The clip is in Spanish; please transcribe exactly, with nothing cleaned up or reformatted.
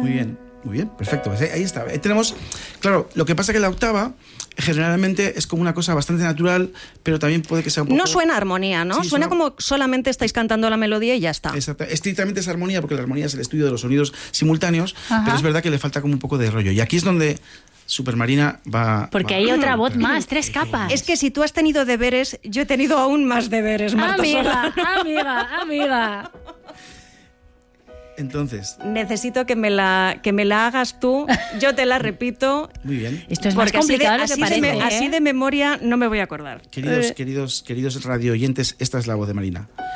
Muy bien, muy bien, perfecto. Pues ahí está. Ahí tenemos, claro, lo que pasa es que la octava generalmente es como una cosa bastante natural, pero también puede que sea un poco... No suena armonía, ¿no? Sí, suena suena... como solamente estáis cantando la melodía y ya está. Exacto. Estrictamente es armonía, porque la armonía es el estudio de los sonidos simultáneos, Ajá. pero es verdad que le falta como un poco de rollo. Y aquí es donde Supermarina va... Porque va, hay otra voz va, más, tres capas. Es que si tú has tenido deberes, yo he tenido aún más deberes, Marta Amiga, Sola. amiga, amiga. Entonces... Necesito que me, la, que me la hagas tú, yo te la repito. Muy bien. Esto es más Porque así de, complicado de lo que así, parece, de, me- ¿eh? así de memoria no me voy a acordar. Queridos, Eh, queridos, queridos radio oyentes, esta es la voz de Marina.